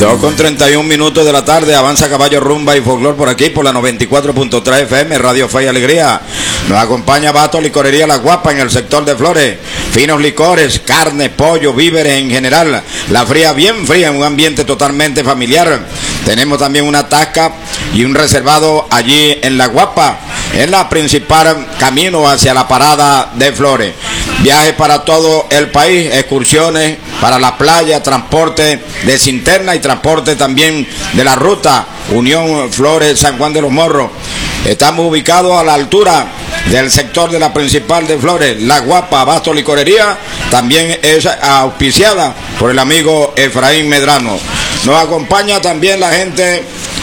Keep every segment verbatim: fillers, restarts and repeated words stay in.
dos con treinta y un minutos de la tarde, avanza Caballo Rumba y Folclor por aquí, por la noventa y cuatro punto tres F M, Radio Fe y Alegría. Nos acompaña Bato Licorería La Guapa en el sector de Flores. Finos licores, carne, pollo, víveres en general. La fría bien fría, en un ambiente totalmente familiar. Tenemos también una tasca y un reservado allí en La Guapa, en la principal camino hacia la parada de Flores. Viajes para todo el país, excursiones para la playa, transporte de Cinterna y transporte también de la ruta Unión Flores San Juan de los Morros. Estamos ubicados a la altura del sector de la principal de Flores. La Guapa Basto Licorería también es auspiciada por el amigo Efraín Medrano. Nos acompaña también la gente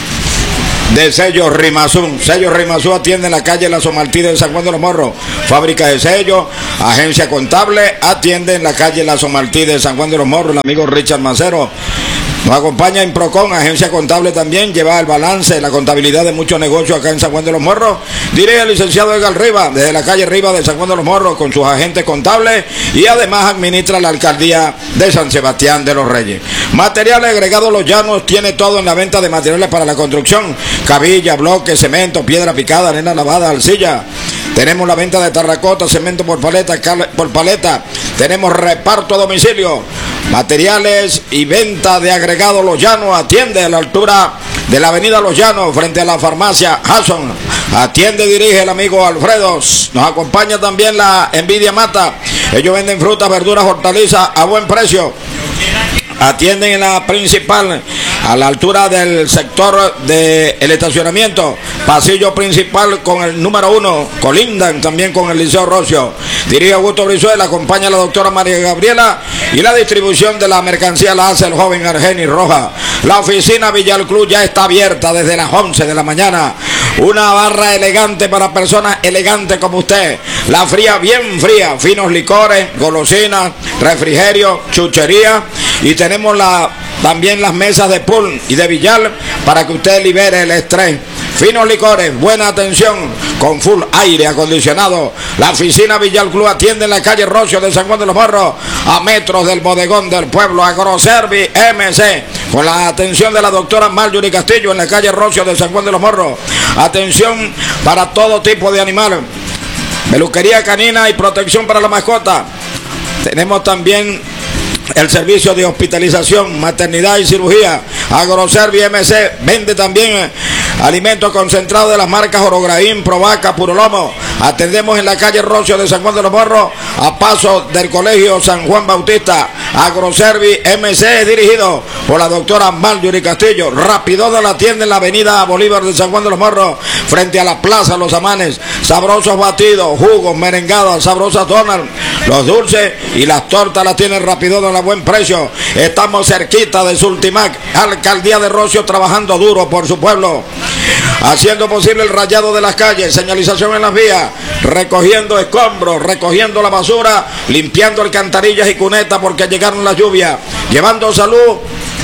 de Sello Rimazú. Sello Rimazú atiende en la calle La Somaltí de San Juan de los Morros. Fábrica de sello, agencia contable, atiende en la calle La Somaltí de San Juan de los Morros, el amigo Richard Macero. Nos acompaña Improcon, agencia contable también, lleva el balance, la contabilidad de muchos negocios acá en San Juan de los Morros. Dirige el licenciado Edgar Rivas, desde la calle Rivas de San Juan de los Morros, con sus agentes contables, y además administra la alcaldía de San Sebastián de los Reyes. Materiales agregados Los Llanos, tiene todo en la venta de materiales para la construcción: cabilla, bloque, cemento, piedra picada, arena lavada, arcilla. Tenemos la venta de terracota, cemento por paleta, por paleta. Tenemos reparto a domicilio. Materiales y venta de agregados Los Llanos, atiende a la altura de la avenida Los Llanos, frente a la farmacia Hudson. Atiende y dirige el amigo Alfredo. Nos acompaña también la Envidia Mata. Ellos venden frutas, verduras, hortalizas a buen precio. Atienden en la principal, a la altura del sector del estacionamiento, pasillo principal con el número uno, colindan también con el Liceo Rocio. Dirige Augusto Brizuela, acompaña a la doctora María Gabriela, y la distribución de la mercancía la hace el joven Argenis Roja. La oficina Villar Club ya está abierta desde las once de la mañana. Una barra elegante para personas elegantes como usted. La fría bien fría, finos licores, golosinas, refrigerio, chuchería, y tenemos la, también las mesas de pool y de billar para que usted libere el estrés. Finos licores, buena atención, con full aire acondicionado. La oficina Villar Club atiende en la calle Rocio de San Juan de los Morros, a metros del bodegón del pueblo. Agroservi M C, con la atención de la doctora Marjorie Castillo, en la calle Rocio de San Juan de los Morros. Atención para todo tipo de animal, peluquería canina y protección para la mascota. Tenemos también el servicio de hospitalización, maternidad y cirugía. Agroservi M C vende también alimentos concentrados de las marcas Orograín, Provaca, Puro Lomo. Atendemos en la calle Rocio de San Juan de los Morros, a paso del colegio San Juan Bautista. Agroservi M C, dirigido por la doctora Marjorie Castillo. Rapidón la tienda en la avenida Bolívar de San Juan de los Morros, frente a la Plaza Los Amanes. Sabrosos batidos, jugos, merengadas, sabrosas donas, los dulces y las tortas las tienen Rapidón a buen precio. Estamos cerquita de Sultimac, alcaldía de Rocio, trabajando duro por su pueblo, haciendo posible el rayado de las calles, señalización en las vías, recogiendo escombros, recogiendo la basura, limpiando alcantarillas y cunetas porque llegaron las lluvias, llevando salud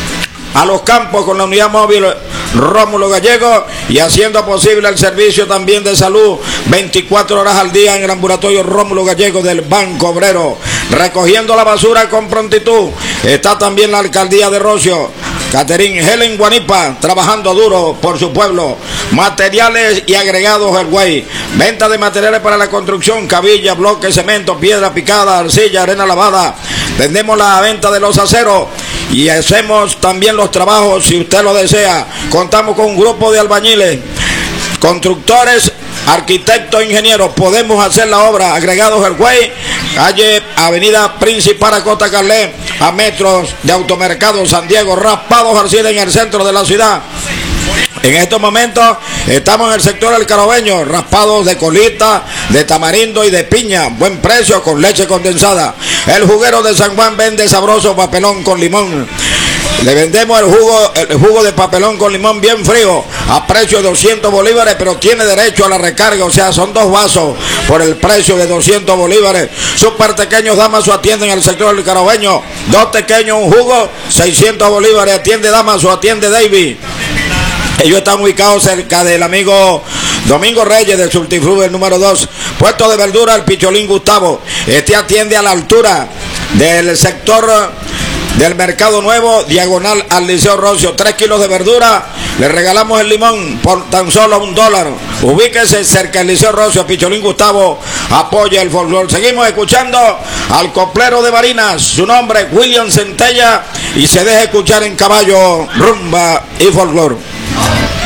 a los campos con la unidad móvil Rómulo Gallego, y haciendo posible el servicio también de salud veinticuatro horas al día en el ambulatorio Rómulo Gallego del Banco Obrero. Recogiendo la basura con prontitud está también la alcaldía de Rocio. Catherine Helen Guanipa, trabajando duro por su pueblo. Materiales y agregados El Güey. Venta de materiales para la construcción: cabilla, bloque, cemento, piedra picada, arcilla, arena lavada. Vendemos la venta de los aceros y hacemos también los trabajos si usted lo desea. Contamos con un grupo de albañiles, constructores, arquitectos, ingenieros. Podemos hacer la obra. Agregados El Güey, calle Avenida Principal a Costa Carlet, a metros de Automercado San Diego. Raspados Arcila, en el centro de la ciudad. En estos momentos estamos en el sector del Carobeño, raspados de colita, de tamarindo y de piña, buen precio, con leche condensada. El juguero de San Juan vende sabroso papelón con limón. Le vendemos el jugo, el jugo de papelón con limón bien frío, a precio de doscientos bolívares, pero tiene derecho a la recarga, o sea, son dos vasos por el precio de doscientos bolívares. Super Tequeños Damaso atiende en el sector del Carobeño, dos tequeños, un jugo, seiscientos bolívares. Atiende Damaso, atiende David. Ellos están ubicados cerca del amigo Domingo Reyes de Sultifrudo, el número dos. Puesto de verdura, el Picholín Gustavo. Este atiende a la altura del sector del Mercado Nuevo, diagonal al Liceo Rocio. Tres kilos de verdura, le regalamos el limón por tan solo un dólar. Ubíquese cerca del Liceo Rocio. Picholín Gustavo apoya el folclor. Seguimos escuchando al coplero de Barinas, su nombre William Centella, y se deja escuchar en caballo, rumba y folclor.